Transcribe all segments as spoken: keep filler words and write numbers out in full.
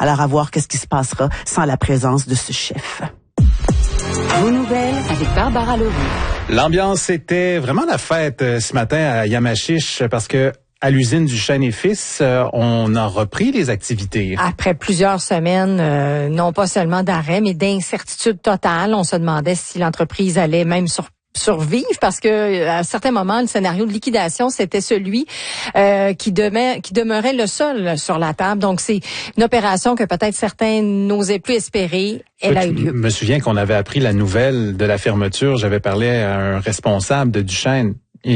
Alors à voir qu'est-ce qui se passera sans la présence de ce chef. Vos nouvelles avec Barbara Leroux. L'ambiance était vraiment la fête euh, ce matin à Yamachiche parce que à l'usine Duchesne et Fils, euh, on a repris les activités. Après plusieurs semaines, euh, non pas seulement d'arrêt, mais d'incertitude totale, on se demandait si l'entreprise allait même sur survivre parce que à certains moments le scénario de liquidation c'était celui euh, qui demeurait qui demeurait le seul sur la table. Donc c'est une opération que peut-être certains n'osaient plus espérer. Elle a eu lieu. Je me souviens qu'on avait appris la nouvelle de la fermeture. J'avais parlé à un responsable de Duchesne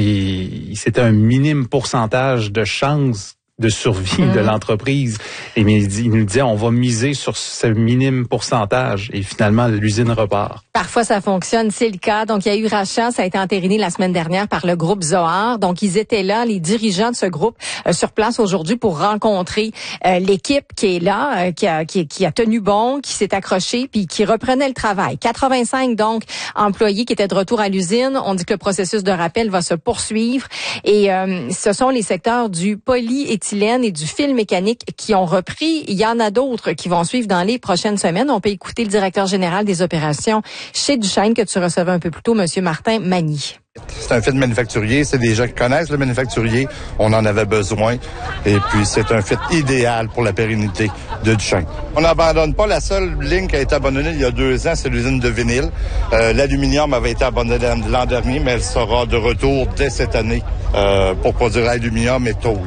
et c'était un minime pourcentage de chance de survie mmh. de l'entreprise. Et il nous disait, on va miser sur ce minime pourcentage. Et finalement, l'usine repart. Parfois, ça fonctionne, c'est le cas. Donc, il y a eu rachat, ça a été entériné la semaine dernière par le groupe Zohar. Donc, ils étaient là, les dirigeants de ce groupe, euh, sur place aujourd'hui pour rencontrer euh, l'équipe qui est là, euh, qui, a, qui, qui a tenu bon, qui s'est accrochée, puis qui reprenait le travail. quatre-vingt-cinq, donc, employés qui étaient de retour à l'usine. On dit que le processus de rappel va se poursuivre. Et euh, ce sont les secteurs du polyéthylène et du fil mécanique qui ont repris. Il y en a d'autres qui vont suivre dans les prochaines semaines. On peut écouter le directeur général des opérations chez Duchesne que tu recevais un peu plus tôt, Monsieur Martin Magny. C'est un fit manufacturier, c'est des gens qui connaissent le manufacturier, on en avait besoin et puis c'est un fit idéal pour la pérennité de Duchesne. On n'abandonne pas, la seule ligne qui a été abandonnée il y a deux ans, c'est l'usine de vinyle. Euh, l'aluminium avait été abandonné l'an dernier, mais elle sera de retour dès cette année euh, pour produire l'aluminium et tôle.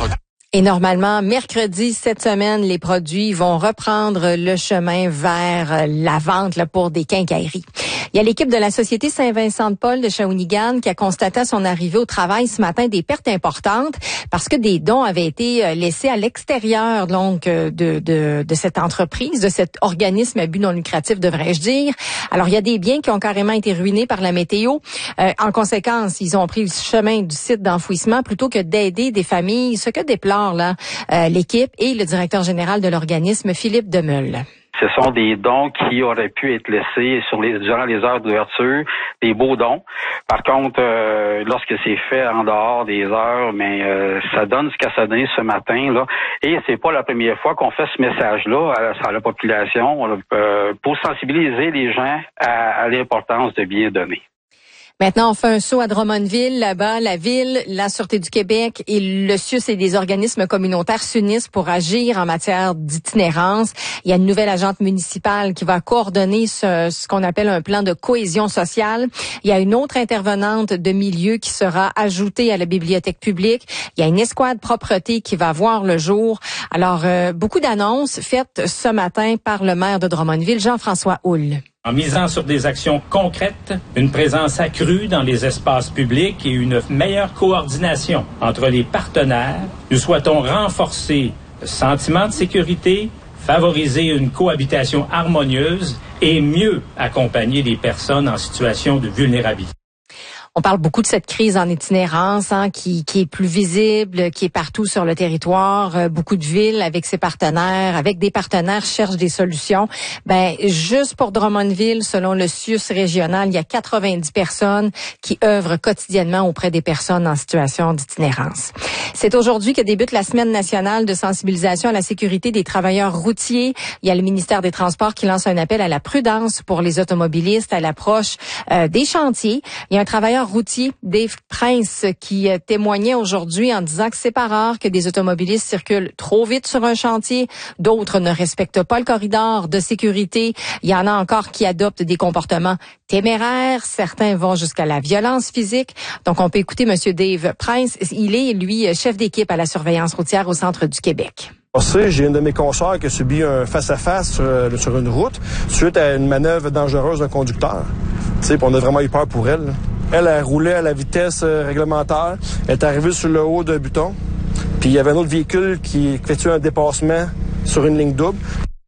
Et normalement, mercredi cette semaine, les produits vont reprendre le chemin vers la vente là, pour des quincailleries. Il y a l'équipe de la Société Saint-Vincent-de-Paul de Shawinigan qui a constaté à son arrivée au travail ce matin des pertes importantes parce que des dons avaient été laissés à l'extérieur donc de, de, de cette entreprise, de cet organisme à but non lucratif, devrais-je dire. Alors, il y a des biens qui ont carrément été ruinés par la météo. Euh, en conséquence, ils ont pris le chemin du site d'enfouissement plutôt que d'aider des familles, ce que déplore là euh, l'équipe et le directeur général de l'organisme, Philippe Demeule. Ce sont des dons qui auraient pu être laissés sur les, durant les heures d'ouverture, des beaux dons. Par contre, euh, lorsque c'est fait en dehors des heures, mais euh, ça donne ce qu'a ça donné ce matin là. Et c'est pas la première fois qu'on fait ce message-là à, à la population euh, pour sensibiliser les gens à, à l'importance de bien donner. Maintenant, on fait un saut à Drummondville. Là-bas, la Ville, la Sûreté du Québec et le C I U S et des organismes communautaires s'unissent pour agir en matière d'itinérance. Il y a une nouvelle agente municipale qui va coordonner ce, ce qu'on appelle un plan de cohésion sociale. Il y a une autre intervenante de milieu qui sera ajoutée à la bibliothèque publique. Il y a une escouade propreté qui va voir le jour. Alors, euh, beaucoup d'annonces faites ce matin par le maire de Drummondville, Jean-François Houle. En misant sur des actions concrètes, une présence accrue dans les espaces publics et une meilleure coordination entre les partenaires, nous souhaitons renforcer le sentiment de sécurité, favoriser une cohabitation harmonieuse et mieux accompagner les personnes en situation de vulnérabilité. On parle beaucoup de cette crise en itinérance hein, qui, qui est plus visible, qui est partout sur le territoire. Euh, beaucoup de villes avec ses partenaires, avec des partenaires cherchent des solutions. Ben juste pour Drummondville, selon le C I U S régional, il y a quatre-vingt-dix personnes qui œuvrent quotidiennement auprès des personnes en situation d'itinérance. C'est aujourd'hui que débute la semaine nationale de sensibilisation à la sécurité des travailleurs routiers. Il y a le ministère des Transports qui lance un appel à la prudence pour les automobilistes à l'approche euh, des chantiers. Il y a un travailleur routier, Dave Prince, qui euh, témoignait aujourd'hui en disant que c'est pas rare que des automobilistes circulent trop vite sur un chantier. D'autres ne respectent pas le corridor de sécurité. Il y en a encore qui adoptent des comportements téméraires. Certains vont jusqu'à la violence physique. Donc, on peut écouter Monsieur Dave Prince. Il est, lui, chef d'équipe à la surveillance routière au centre du Québec. J'ai une de mes consoeurs qui a subi un face-à-face sur, sur une route suite à une manœuvre dangereuse d'un conducteur. Tu sais, on a vraiment eu peur pour elle. Elle, elle roulait à la vitesse réglementaire. Elle est arrivée sur le haut d'un buton. Puis il y avait un autre véhicule qui effectuait un dépassement sur une ligne double.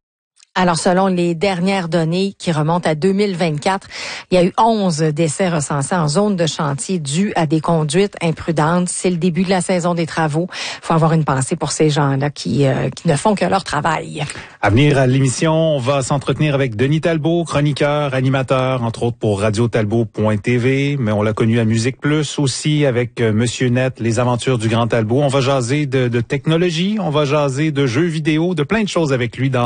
Alors, selon les dernières données qui remontent à deux mille vingt-quatre, il y a eu onze décès recensés en zone de chantier dus à des conduites imprudentes. C'est le début de la saison des travaux. Il faut avoir une pensée pour ces gens-là qui, euh, qui ne font que leur travail. À venir à l'émission, on va s'entretenir avec Denis Talbot, chroniqueur, animateur, entre autres pour radio talbot point t v, mais on l'a connu à Musique Plus aussi avec euh, Monsieur Net, les aventures du Grand Talbot. On va jaser de, de technologie, on va jaser de jeux vidéo, de plein de choses avec lui dans